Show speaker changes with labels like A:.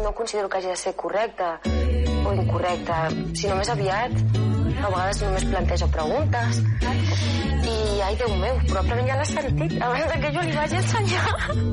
A: no considero que hagi de ser correcta o incorrecta, sinó més aviat a vegades només plantejo preguntes i, ai, Déu meu, probablement ja l'has sentit abans que jo li vagi ensenyar.